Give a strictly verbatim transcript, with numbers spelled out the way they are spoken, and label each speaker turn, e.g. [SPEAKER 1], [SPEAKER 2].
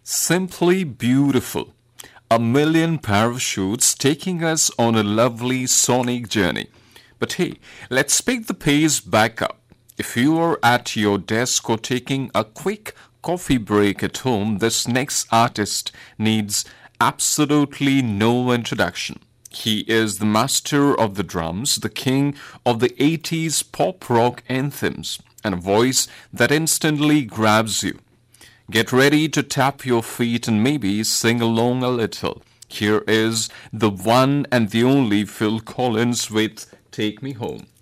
[SPEAKER 1] Simply beautiful. A million parachutes taking us on a lovely sonic journey. But hey, let's pick the pace back up. If you are at your desk or taking a quick coffee break at home, this next artist needs absolutely no introduction. He is the master of the drums, the king of the eighties pop rock anthems, and a voice that instantly grabs you. Get ready to tap your feet and maybe sing along a little. Here is the one and the only Phil Collins with Take Me Home.